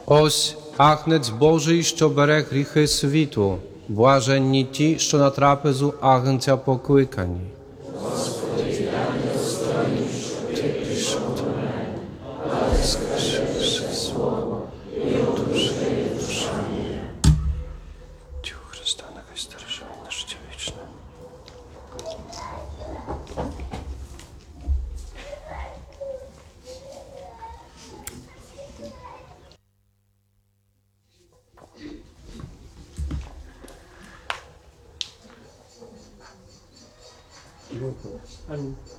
Ось агнець Божий, що бере гріхи світу. Блаженні ті, що на трапезу агнця покликані. Тіло Христа нехай стереже на життя вічне. Амінь.